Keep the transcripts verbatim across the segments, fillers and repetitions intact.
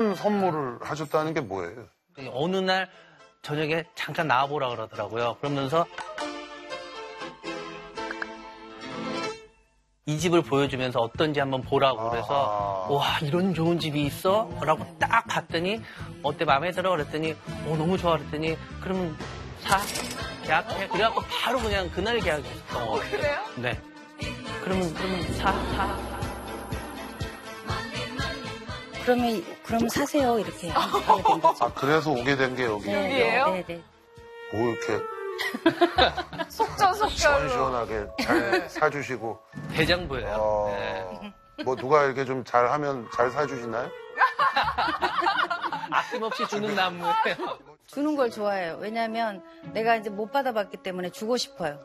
큰 선물을 하셨다는 게 뭐예요? 어느 날 저녁에 잠깐 나와보라 그러더라고요. 그러면서 이 집을 보여주면서 어떤지 한번 보라고 그래서 아... 와 이런 좋은 집이 있어? 라고 딱 봤더니 어때 마음에 들어? 그랬더니 어 너무 좋아 그랬더니 그러면 사? 계약해? 그래갖고 바로 그냥 그날 계약했었던 것 같아요. 그래요? 네. 그러면 그러면 사? 사? 그러면 그러면 사세요 이렇게 하게 된 거죠. 아 그래서 오게 된 게 여기. 네, 여기예요? 네, 네. 뭐 이렇게 속전속결로 시원시원하게 잘 사주시고. 대장부예요. 어... 네. 뭐 누가 이렇게 좀 잘하면 잘 사주시나요? 아낌없이 주는 나무예요. 주는 걸 좋아해요. 왜냐하면 내가 이제 못 받아봤기 때문에 주고 싶어요.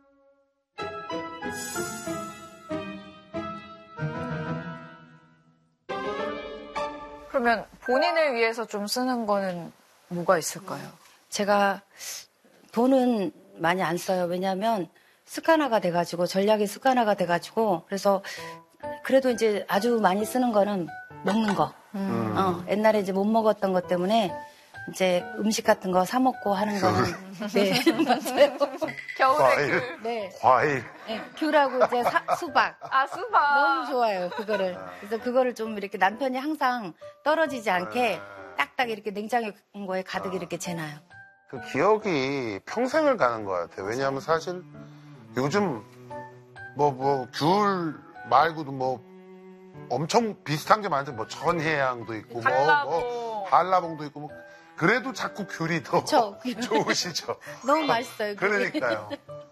그러면 본인을 위해서 좀 쓰는 거는 뭐가 있을까요? 제가 돈은 많이 안 써요. 왜냐하면 습관화가 돼가지고 전략이 습관화가 돼가지고 그래서 그래도 이제 아주 많이 쓰는 거는 먹는 거. 음. 어, 옛날에 이제 못 먹었던 것 때문에 이제 음식 같은 거 사 먹고 하는 거는 네 맞아요. 겨울에 과일. 귤. 네. 과일. 네, 귤하고 이제 사, 수박. 아 수박. 너무 좋아요 그거를. 그래서 그거를 좀 이렇게 남편이 항상 떨어지지 않게 딱딱 이렇게 냉장고에 가득 이렇게 재놔요. 그 기억이 평생을 가는 것 같아요. 왜냐하면 사실 요즘 뭐 뭐 귤 말고도 뭐 엄청 비슷한 게 많죠. 뭐 천혜향도 있고 한라봉. 뭐, 뭐 한라봉도 있고 뭐 그래도 자꾸 귤이 더 그쵸, 좋으시죠. 너무 맛있어요. 그게. 그러니까요.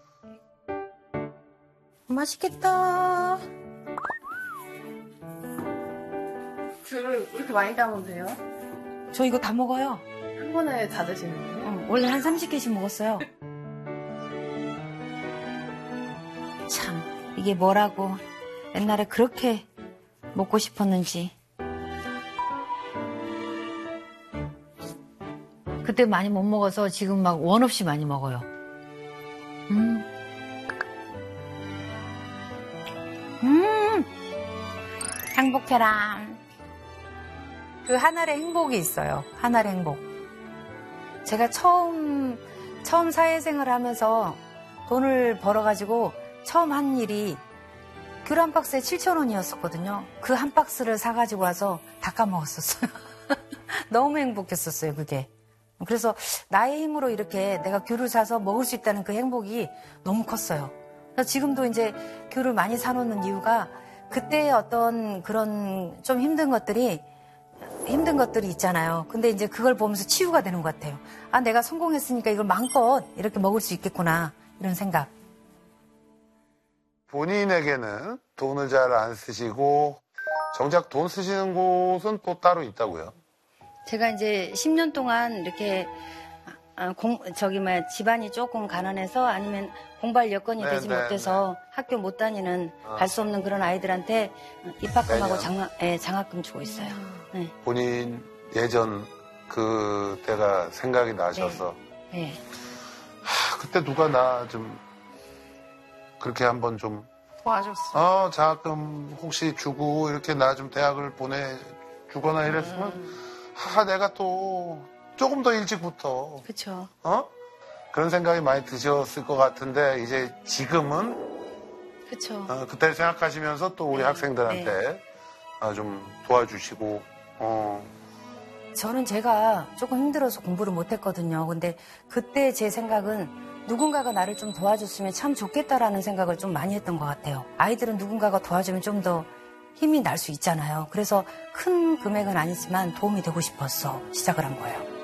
맛있겠다. 귤을 이렇게 많이 담으면 돼요? 저 이거 다 먹어요. 한 번에 다 드시는 거예요? 응, 원래 한 삼십 개씩 먹었어요. 참, 이게 뭐라고 옛날에 그렇게 먹고 싶었는지. 그때 많이 못 먹어서 지금 막 원 없이 많이 먹어요. 음. 음. 행복해라. 그 하늘의 행복이 있어요. 하늘의 행복. 제가 처음, 처음 사회생활을 하면서 돈을 벌어가지고 처음 한 일이 귤 한 박스에 칠천 원이었었거든요. 그 한 박스를 사가지고 와서 다 까먹었었어요. 너무 행복했었어요, 그게. 그래서 나의 힘으로 이렇게 내가 귤을 사서 먹을 수 있다는 그 행복이 너무 컸어요. 그래서 지금도 이제 귤을 많이 사놓는 이유가 그때의 어떤 그런 좀 힘든 것들이 힘든 것들이 있잖아요. 근데 이제 그걸 보면서 치유가 되는 것 같아요. 아, 내가 성공했으니까 이걸 마음껏 이렇게 먹을 수 있겠구나. 이런 생각. 본인에게는 돈을 잘 안 쓰시고 정작 돈 쓰시는 곳은 또 따로 있다고요? 제가 이제 십 년 동안 이렇게 아, 공, 저기 뭐 집안이 조금 가난해서 아니면 공부할 여건이 네, 되지 네, 못해서 학교 못 다니는 어. 갈 수 없는 그런 아이들한테 입학금하고 매년. 장학, 예, 장학금 주고 있어요. 네. 본인 예전 그 때가 생각이 나셔서 네. 하, 그때 누가 나 좀 그렇게 한번 좀 도와줬어. 어, 장학금 혹시 주고 이렇게 나 좀 대학을 보내주거나 이랬으면 음. 하, 내가 또 조금 더 일찍부터 그렇죠. 어? 그런 생각이 많이 드셨을 것 같은데 이제 지금은 그렇죠. 어, 그때를 생각하시면서 또 우리 네, 학생들한테 어, 좀 도와주시고 어. 저는 제가 조금 힘들어서 공부를 못했거든요. 근데 그때 제 생각은 누군가가 나를 좀 도와줬으면 참 좋겠다라는 생각을 좀 많이 했던 것 같아요. 아이들은 누군가가 도와주면 좀 더 힘이 날 수 있잖아요. 그래서 큰 금액은 아니지만 도움이 되고 싶어서 시작을 한 거예요.